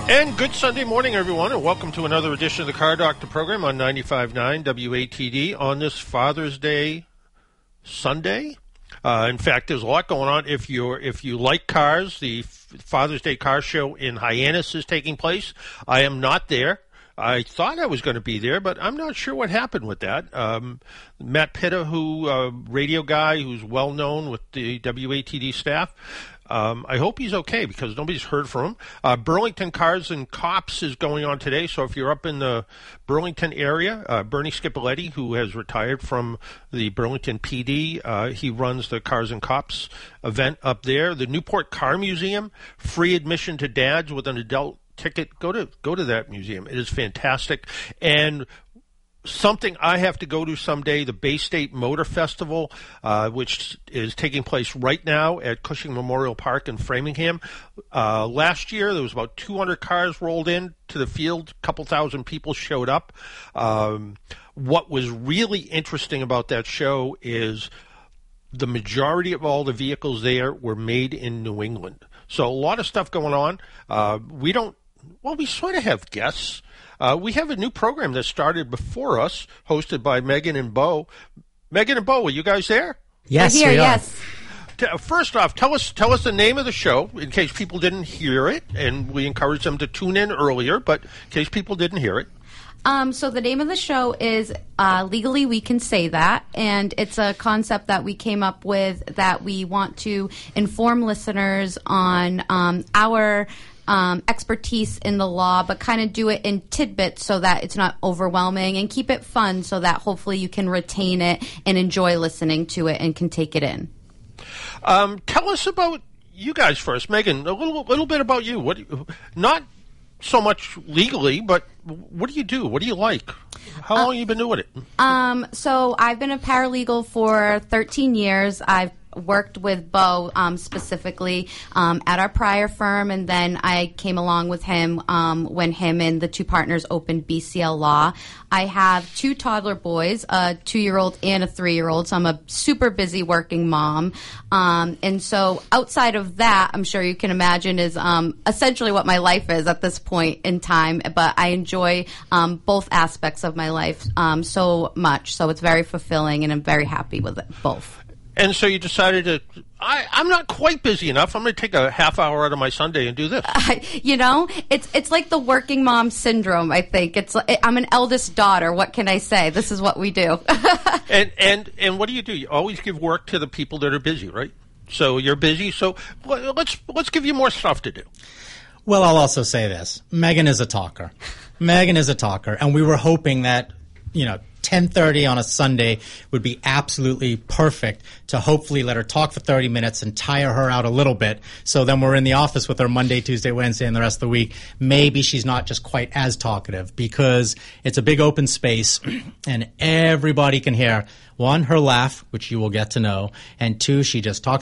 And good Sunday morning, everyone, and welcome to another edition of the Car Doctor program on 95.9 WATD on this Father's Day Sunday. In fact, there's a lot going on. If you like cars, the Father's Day Car Show in Hyannis is taking place. I am not there. I thought I was going to be there, but I'm not sure what happened with that. Matt Pitta, radio guy who's well known with the WATD staff, I hope he's okay because nobody's heard from him. Burlington Cars and Cops is going on today, so if you're up in the Burlington area, Bernie Scipoletti, who has retired from the Burlington PD, he runs the Cars and Cops event up there. The Newport Car Museum, free admission to dads with an adult ticket. Go to that museum. It is fantastic. And something I have to go to someday, the Bay State Motor Festival, which is taking place right now at Cushing Memorial Park in Framingham. Last year, there was about 200 cars rolled in to the field. A couple thousand people showed up. What was really interesting about that show is the majority of all the vehicles there were made in New England. So a lot of stuff going on. We sort of have guests. We have a new program that started before us, hosted by Megan and Bo. Megan and Bo, are you guys there? Yes, we're here, we are. yes. First off, tell us the name of the show in case people didn't hear it, and we encourage them to tune in earlier, but in case people didn't hear it. So the name of the show is Legally We Can Say That, and it's a concept that we came up with that we want to inform listeners on our expertise in the law, but kind of do it in tidbits so that it's not overwhelming, and keep it fun so that hopefully you can retain it and enjoy listening to it and can take it in. Tell us about you guys first. Megan, a little bit about you. Not so much legally, but what do you do? What do you like? How long have you been doing it? So I've been a paralegal for 13 years. I've worked with Bo specifically at our prior firm, and then I came along with him when him and the two partners opened BCL Law. I have two toddler boys, a 2-year-old and a 3-year-old, so I'm a super busy working mom. And so outside of that, I'm sure you can imagine, is essentially what my life is at this point in time, but I enjoy both aspects of my life so much, so it's very fulfilling, and I'm very happy with it, both. And so you decided I'm not quite busy enough. I'm going to take a half hour out of my Sunday and do this. It's like the working mom syndrome, I think. I'm an eldest daughter. What can I say? This is what we do. And what do? You always give work to the people that are busy, right? So you're busy. So let's give you more stuff to do. Well, I'll also say this. Megan is a talker. And we were hoping that, 10:30 on a Sunday would be absolutely perfect to hopefully let her talk for 30 minutes and tire her out a little bit. So then we're in the office with her Monday, Tuesday, Wednesday, and the rest of the week. Maybe she's not just quite as talkative because it's a big open space and everybody can hear, one, her laugh, which you will get to know, and two, she just talks.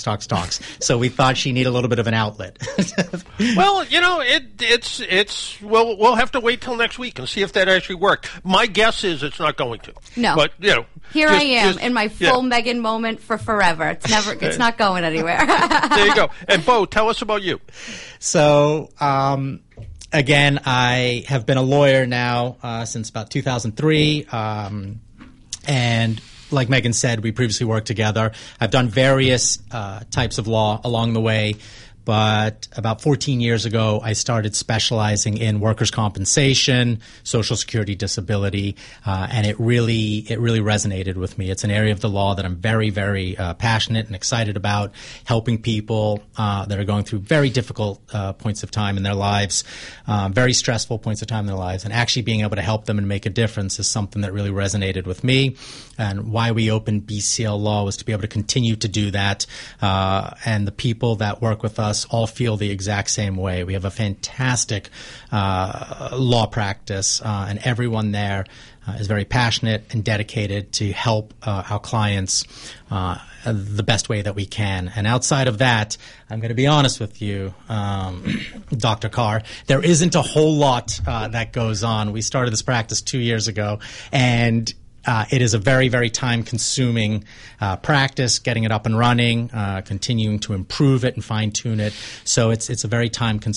So we thought she needed a little bit of an outlet. Well, we'll have to wait till next week and see if that actually worked. My guess is it's not going to. No. But, Here I am in my full Megan moment for forever. It's not going anywhere. There you go. And Bo, tell us about you. So, again, I have been a lawyer now since about 2003. And like Megan said, we previously worked together. I've done various types of law along the way. But about 14 years ago, I started specializing in workers' compensation, Social Security, disability, and it really resonated with me. It's an area of the law that I'm very, very passionate and excited about, helping people that are going through very difficult points of time in their lives, very stressful points of time in their lives, and actually being able to help them and make a difference is something that really resonated with me. And why we opened BCL Law was to be able to continue to do that, and the people that work with us all feel the exact same way. We have a fantastic law practice, and everyone there is very passionate and dedicated to help our clients the best way that we can. And outside of that, I'm going to be honest with you, Dr. Carr, there isn't a whole lot that goes on. We started this practice 2 years ago, and it is a very, very time-consuming practice, getting it up and running, continuing to improve it and fine-tune it. So it's a very time-consuming